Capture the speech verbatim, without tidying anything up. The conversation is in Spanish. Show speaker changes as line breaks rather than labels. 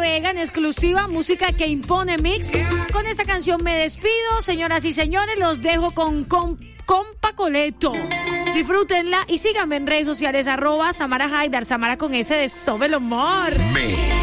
Vega en exclusiva, música que impone Mix. Con esta canción me despido, señoras y señores, los dejo con, con Compa Coleto. Disfrútenla y síganme en redes sociales, arroba Samara Haidar, Samara con S de Sobre el Humor.